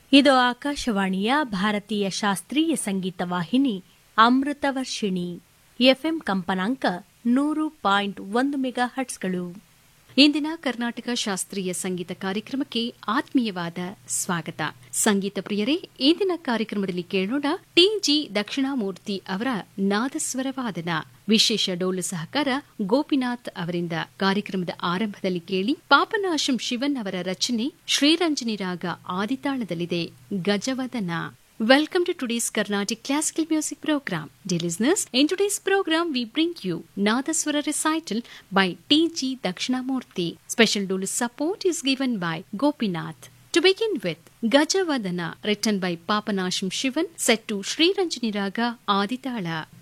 ಇದು ಆಕಾಶವಾಣಿಯ ಭಾರತೀಯ ಶಾಸ್ತ್ರೀಯ ಸಂಗೀತ ವಾಹಿನಿ ಅಮೃತವರ್ಷಿಣಿ. ಎಫ್ಎಂ ಕಂಪನಾಂಕ 100.1 ಮೆಗಾ ಹರ್ಟ್ಸ್ಗಳು. ಇಂದಿನ ಕರ್ನಾಟಕ ಶಾಸ್ತ್ರೀಯ ಸಂಗೀತ ಕಾರ್ಯಕ್ರಮಕ್ಕೆ ಆತ್ಮೀಯವಾದ ಸ್ವಾಗತ. ಸಂಗೀತ ಪ್ರಿಯರೇ, ಇಂದಿನ ಕಾರ್ಯಕ್ರಮದಲ್ಲಿ ಕೇಳೋಣ ಟಿ.ಜಿ. ದಕ್ಷಿಣಾಮೂರ್ತಿ ಅವರ ನಾದಸ್ವರ ವಾದನ. ವಿಶೇಷ ಡೋಲು ಸಹಕಾರ ಗೋಪಿನಾಥ್ ಅವರಿಂದ. ಕಾರ್ಯಕ್ರಮದ ಆರಂಭದಲ್ಲಿ ಕೇಳಿ ಪಾಪನಾಶಂ ಶಿವನ್ ಅವರ ರಚನೆ ಶ್ರೀರಂಜನಿ ರಾಗ ಆದಿತಾಳದಲ್ಲಿದೆ, ಗಜವದನ. Welcome to today's Carnatic Classical Music Program. Dear listeners, in today's program we bring you Nadaswara recital by T.G. Dakshinamurthy. Special dolu support is given by Gopinath. To begin with, Gajavadana, written by Papanasham Shivan, set to Sri Ranjani Raga Aditala.